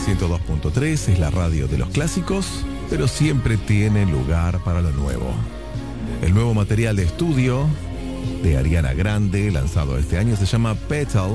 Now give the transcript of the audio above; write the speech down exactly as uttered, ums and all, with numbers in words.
ciento dos punto tres es la radio de los clásicos, pero siempre tiene lugar para lo nuevo. El nuevo material de estudio de Ariana Grande, lanzado este año, se llama Petal.